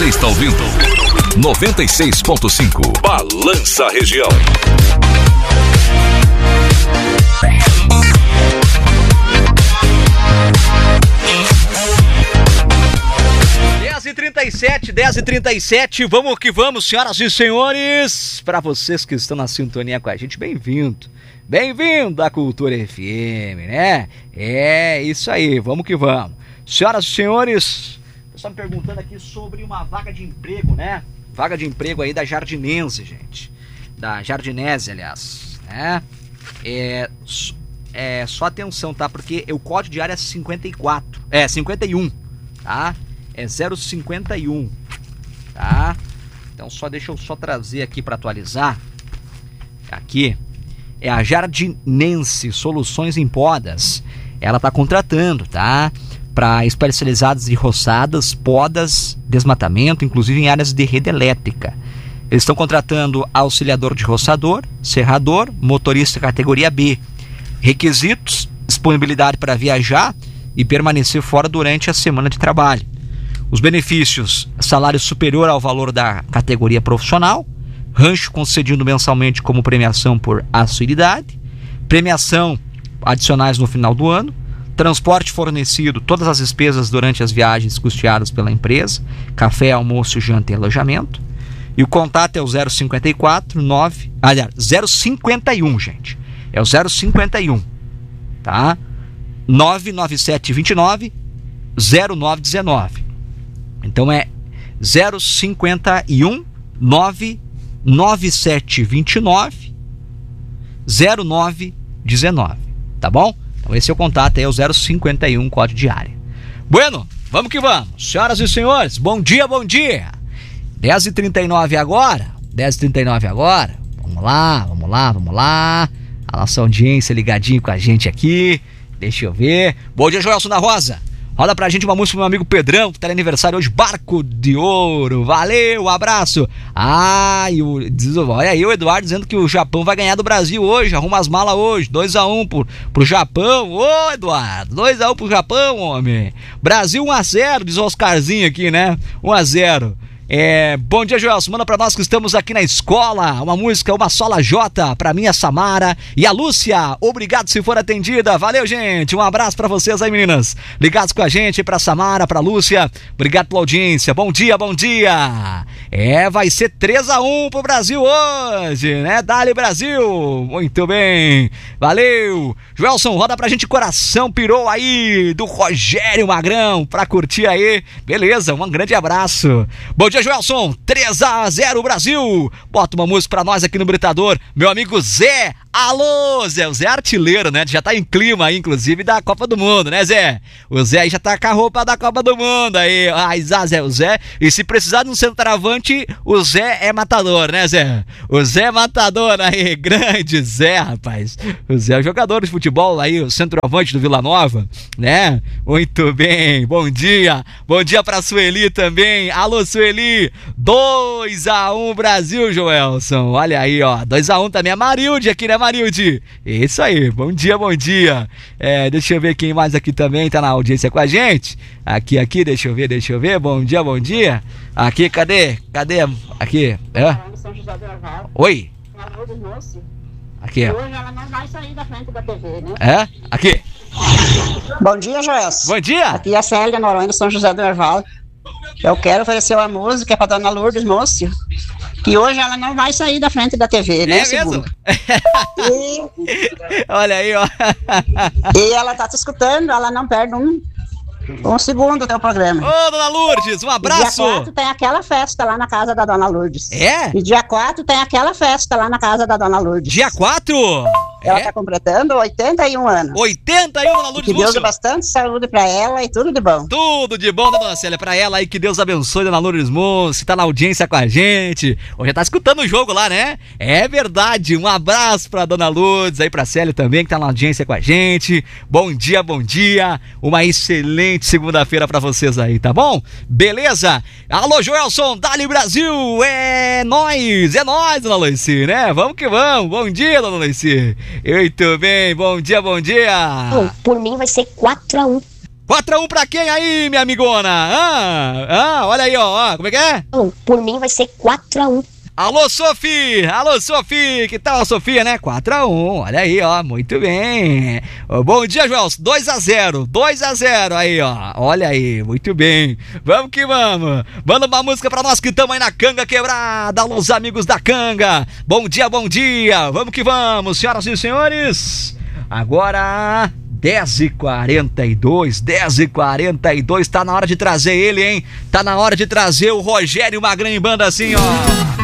Você está ouvindo 96.5 Balança Região. Dez e 37, vamos que vamos, senhoras e senhores. Para vocês que estão na sintonia com a gente, bem-vindo à Cultura FM, né? É isso aí, vamos que vamos. Senhoras e senhores, estão me perguntando aqui sobre uma vaga de emprego, né? Vaga de emprego aí da Jardinense, gente. Da Jardinese, aliás, né? Só atenção, tá? Porque o código de área é 51, tá? É 051, tá? Então deixa eu só trazer aqui para atualizar. Aqui é a Jardinense Soluções em Podas. Ela tá contratando, tá? Para especializados em roçadas, podas, desmatamento, inclusive em áreas de rede elétrica. Eles estão contratando auxiliador de roçador, serrador, motorista categoria B. Requisitos: disponibilidade para viajar e permanecer fora durante a semana de trabalho. Os benefícios: salário superior ao valor da categoria profissional, rancho concedido mensalmente como premiação por assiduidade, premiação adicionais no final do ano, transporte fornecido, todas as despesas durante as viagens custeadas pela empresa, café, almoço, janta e alojamento. E o contato é o 051, gente. É o 051, tá? 99729 0919. Então é 051 99729 0919, tá bom? Então esse é o contato, é o 051, código de área. Bueno, vamos que vamos. Senhoras e senhores, bom dia. 10h39 agora. Vamos lá. A nossa audiência ligadinho com a gente aqui. Deixa eu ver. Bom dia, Joelson da Rosa. Roda pra gente uma música do meu amigo Pedrão, que tá de aniversário hoje, Barco de Ouro. Valeu, um abraço. Olha aí o Eduardo dizendo que o Japão vai ganhar do Brasil hoje, arruma as malas hoje, 2-1 pro Japão. Ô, Eduardo, 2-1 pro Japão, homem. Brasil 1-0, diz o Oscarzinho aqui, né? 1-0. Bom dia, Joelson, manda pra nós que estamos aqui na escola uma música, uma sola J pra minha Samara e a Lúcia, obrigado se for atendida, valeu, gente, um abraço pra vocês aí, meninas, ligados com a gente, pra Samara, pra Lúcia, obrigado pela audiência, bom dia, vai ser 3-1 pro Brasil hoje, né, Dali Brasil, muito bem, valeu, Joelson, roda pra gente Coração Pirou aí, do Rogério Magrão, pra curtir aí, beleza, um grande abraço, bom dia, Joelson, 3-0 Brasil. Bota uma música pra nós aqui no Britador, meu amigo Zé. Alô, Zé, o Zé é artilheiro, né? Já tá em clima aí, inclusive, da Copa do Mundo, né, Zé? O Zé aí já tá com a roupa da Copa do Mundo aí. Zé, o Zé. E se precisar de um centroavante, o Zé é matador, né, Zé? O Zé é matador aí, grande Zé, rapaz. O Zé é o jogador de futebol aí, o centroavante do Vila Nova, né? Muito bem, bom dia. Bom dia pra Sueli também. Alô, Sueli. 2-1 Brasil, Joelson. Olha aí, ó. 2-1 também. A Marilde aqui, né, Marilde? Isso aí, bom dia. Deixa eu ver quem mais aqui também tá na audiência com a gente. Aqui, deixa eu ver. Bom dia. Aqui, cadê? Aqui, São José do Orval. Oi. Aqui, ó. Hoje ela não vai sair da frente da TV, né? Aqui. Bom dia, Joelson. Bom dia. Aqui é a Célia Noronha, São José do Orval. Eu quero oferecer uma música pra dona Lourdes Moço, que hoje ela não vai sair da frente da TV, né? É mesmo? Olha aí, ó. E ela tá te escutando, ela não perde um segundo do teu programa. Ô, dona Lourdes, um abraço. Dia 4 tem aquela festa lá na casa da dona Lourdes. E dia 4 tem aquela festa lá na casa da dona Lourdes. Dia 4? Ela tá completando 81 anos. 81, dona Lourdes Que Deus dê Múcio. bastante saúde pra ela e tudo de bom. Tudo de bom, dona Célia, pra ela aí, que Deus abençoe, dona Lourdes Múcio, tá na audiência com a gente. Hoje tá escutando o jogo lá, né? É verdade, um abraço pra dona Lourdes, aí pra Célia também, que tá na audiência com a gente. Bom dia, uma excelente segunda-feira pra vocês aí, tá bom? Beleza? Alô, Joelson, Dali Brasil, é nóis, dona Luici, né? Vamos que vamos, bom dia, dona Luici. Muito bem, bom dia. Por mim vai ser 4-1. 4x1 pra quem aí, minha amigona? Olha aí, ó, como é que é? Por mim vai ser 4x1. Alô, Sofi, que tal a Sofia, né? 4x1, olha aí, ó, muito bem. Bom dia, Joelson, 2x0 aí, ó, olha aí, muito bem. Vamos que vamos. Manda uma música pra nós que estamos aí na Canga Quebrada, alô, os amigos da Canga. Bom dia, vamos que vamos, senhoras e senhores. Agora 10h42, tá na hora de trazer ele, hein? Tá na hora de trazer o Rogério Magrão em banda assim, ó.